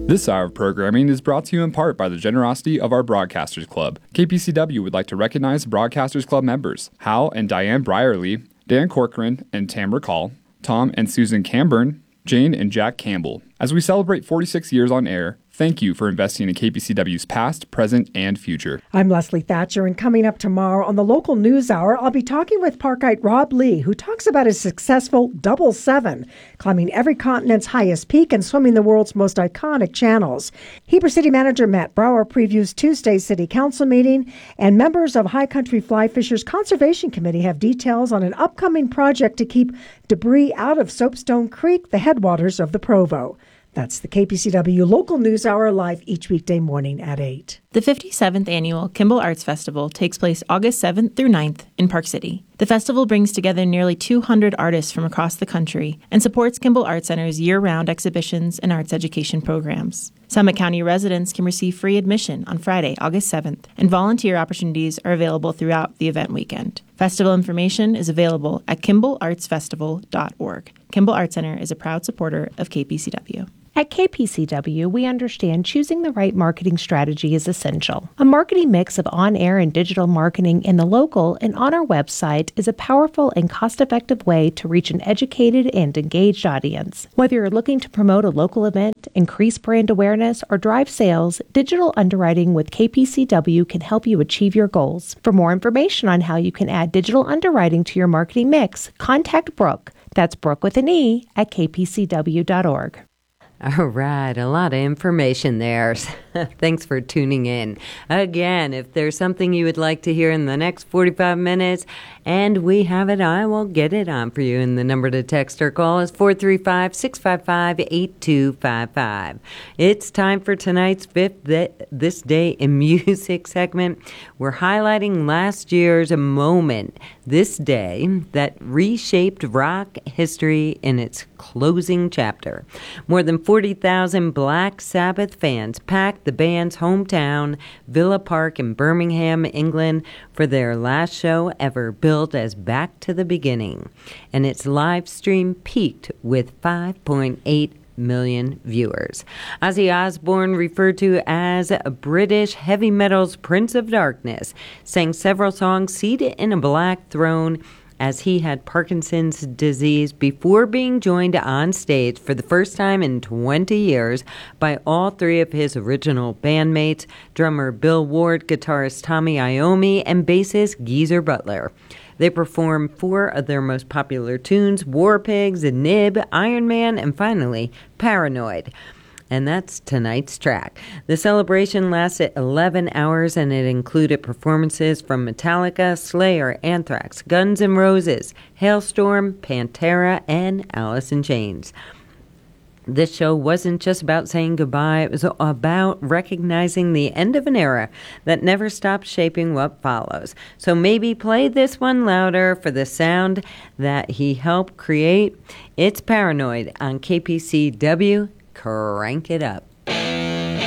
This hour of programming is brought to you in part by the generosity of our Broadcasters Club. KPCW would like to recognize Broadcasters Club members, Hal and Diane Brierly, Dan Corcoran and Tamara Call, Tom and Susan Camburn, Jane and Jack Campbell. As we celebrate 46 years on air, thank you for investing in KPCW's past, present, and future. I'm Leslie Thatcher, and coming up tomorrow on the Local News Hour, I'll be talking with Parkite Rob Lee, who talks about his successful Double Seven, climbing every continent's highest peak and swimming the world's most iconic channels. Heber City Manager Matt Brower previews Tuesday's City Council meeting, and members of High Country Fly Fishers Conservation Committee have details on an upcoming project to keep debris out of Soapstone Creek, the headwaters of the Provo. That's the KPCW Local News Hour, live each weekday morning at 8. The 57th Annual Kimball Arts Festival takes place August 7th through 9th in Park City. The festival brings together nearly 200 artists from across the country and supports Kimball Art Center's year-round exhibitions and arts education programs. Summit County residents can receive free admission on Friday, August 7th, and volunteer opportunities are available throughout the event weekend. Festival information is available at KimballArtsFestival.org. Kimball Art Center is a proud supporter of KPCW. At KPCW, we understand choosing the right marketing strategy is essential. A marketing mix of on-air and digital marketing in the local and on our website is a powerful and cost-effective way to reach an educated and engaged audience. Whether you're looking to promote a local event, increase brand awareness, or drive sales, digital underwriting with KPCW can help you achieve your goals. For more information on how you can add digital underwriting to your marketing mix, contact Brooke. That's Brooke with an E at kpcw.org. All right, a lot of information there. Thanks for tuning in. Again, if there's something you would like to hear in the next 45 minutes, and we have it, I will get it on for you. And the number to text or call is 435-655-8255. It's time for tonight's Fifth This Day in Music segment. We're highlighting last year's moment, this day, that reshaped rock history in its closing chapter. More than 40,000 Black Sabbath fans packed the band's hometown, Villa Park in Birmingham, England, for their last show ever, billed as Back to the Beginning. And its live stream peaked with 5.8 million viewers. Ozzy Osbourne, referred to as British heavy metal's Prince of Darkness, sang several songs seated in a black throne as he had Parkinson's disease before being joined on stage for the first time in 20 years by all three of his original bandmates, drummer Bill Ward, guitarist Tommy Iommi, and bassist Geezer Butler. They performed four of their most popular tunes: War Pigs, Nib, Iron Man, and finally, Paranoid. And that's tonight's track. The celebration lasted 11 hours, and it included performances from Metallica, Slayer, Anthrax, Guns N' Roses, Hailstorm, Pantera, and Alice in Chains. This show wasn't just about saying goodbye. It was about recognizing the end of an era that never stopped shaping what follows. So maybe play this one louder for the sound that he helped create. It's Paranoid on KPCW. Crank it up.